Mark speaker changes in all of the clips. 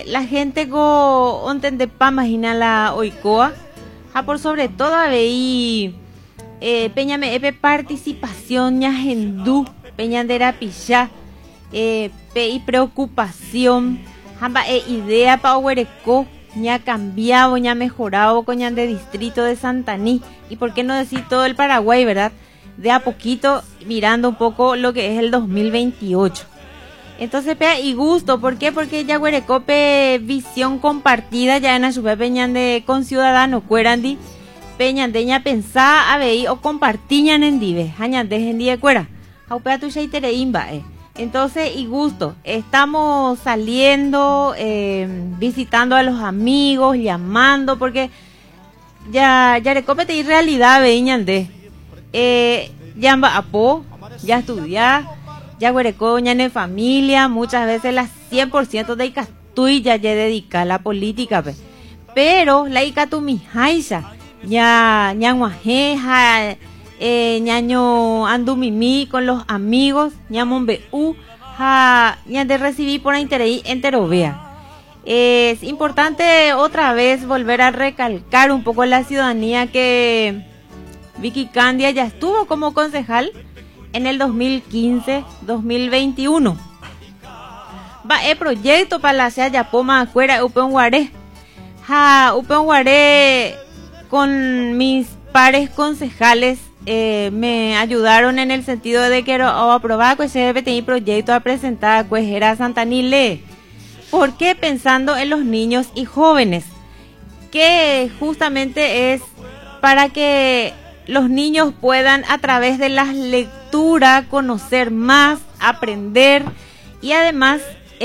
Speaker 1: la gente go ontende pa imagina la oikoa, por sobre todo veí peñame epe participación ña hendú, peñandera pichá, y preocupación, hamba idea pa huereco, ña cambiado, ña mejorado con ña de distrito de Santaní, y por qué no decir todo el Paraguay, ¿verdad? De a poquito mirando un poco lo que es el 2028. Entonces pea y gusto, ¿por qué? Porque ya huerecope visión compartida ya en Ayupe peñande con ciudadanos cuerandi peñandeña pensá a veí o compartiñan en dive, añande en die cuera, aupea tu imba. Entonces y gusto, estamos saliendo, visitando a los amigos, llamando, porque ya recope te realidad veíñande, ya apo, ya estudiar, ya huerecoña en familia, muchas veces las 100% de Icatuy ya dedica a la política, pero la Icatu mijaisa, ya ñanguajeja, ñaño andumimi con los amigos, ñamonbeú, ña de recibir por interés entero vea. Es importante otra vez volver a recalcar un poco la ciudadanía que Vicky Candia ya estuvo como concejal en el 2015-2021. Va el proyecto para la ciudad Yapoma afuera Upenguaré. Upenguaré con mis pares concejales me ayudaron en el sentido de que aprobar que se debe tener proyecto a presentar pues era Santanile. ¿Por qué? Pensando en los niños y jóvenes, que justamente es para que los niños puedan a través de las lecturas conocer más, aprender y además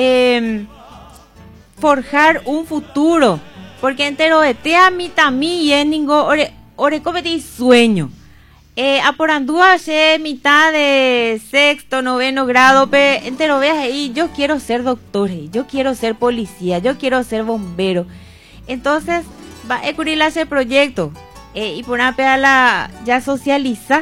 Speaker 1: forjar un futuro, porque entero de te a mí también y en ningún orecopeti sueño. Aporandúa se mitad de sexto, noveno grado, entero veas ahí, yo quiero ser doctor, yo quiero ser policía, yo quiero ser bombero. Entonces va a ocurrir ese proyecto. Y por una pedala ya socializa,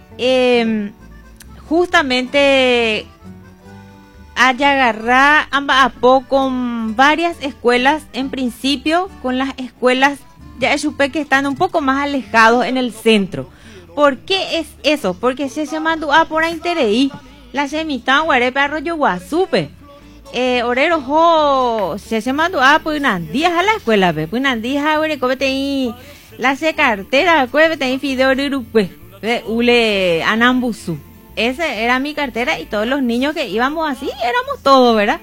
Speaker 1: justamente haya agarrar apo con varias escuelas, en principio con las escuelas ya supe que están un poco más alejados en el centro. ¿Por qué es eso? Porque se mandó a por interés la semita guarepe arroyo guasupe. Orero jo se mandó a por unas días a la escuela, pues unas días a ver la se cartera, cueve fideo rirupe, ule anambusu. Esa era mi cartera y todos los niños que íbamos así, éramos todos, ¿verdad?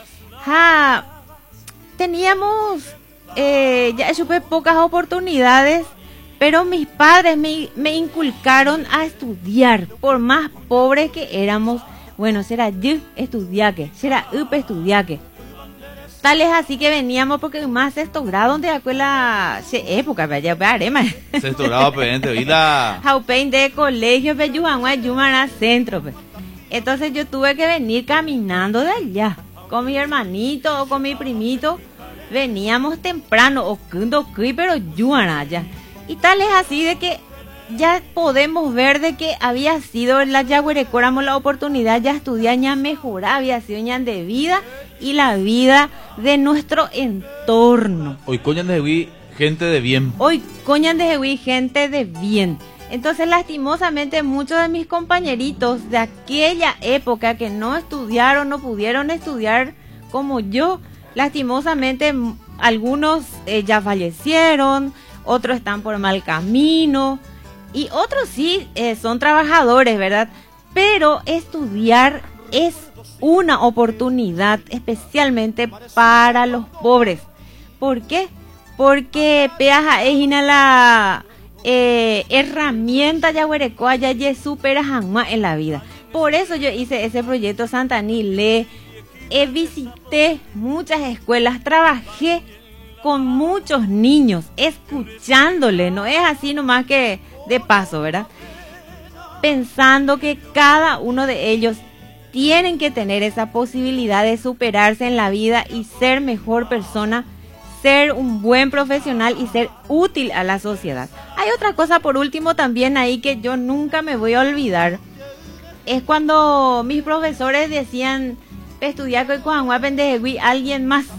Speaker 1: Teníamos ya supe pocas oportunidades, pero mis padres me inculcaron a estudiar, por más pobres que éramos. Bueno, será yo estudiaque, será upe estudiaque. Tal es así que veníamos porque más sexto grado de la escuela se época vaya arema.
Speaker 2: Sexto grado pendiente vida.
Speaker 1: Jaupein de colegio pe Yumana centro pe. Entonces yo tuve que venir caminando de allá con mi hermanito o con mi primito. Veníamos temprano o pero Yumana allá. Y tal es así de que ya podemos ver de que había sido la Yaguarecóramos la oportunidad ya estudiar, ya mejorar, había sido ya de vida y la vida de nuestro entorno.
Speaker 2: Hoy coñan de Jehuí, gente de bien.
Speaker 1: Hoy coñan de Jehuí, gente de bien. Entonces lastimosamente muchos de mis compañeritos de aquella época que no estudiaron, no pudieron estudiar como yo, lastimosamente algunos ya fallecieron, otros están por mal camino. Y otros sí son trabajadores, ¿verdad? Pero estudiar es una oportunidad especialmente para los pobres. ¿Por qué? Porque peaja es la herramienta yaguarecoa ya supera jamás en la vida. Por eso yo hice ese proyecto Santanile, visité muchas escuelas, trabajé con muchos niños, escuchándole, no es así nomás que de paso, ¿verdad? Pensando que cada uno de ellos tienen que tener esa posibilidad de superarse en la vida y ser mejor persona, ser un buen profesional y ser útil a la sociedad. Hay otra cosa por último también ahí que yo nunca me voy a olvidar. Es cuando mis profesores decían, estudiar con alguien más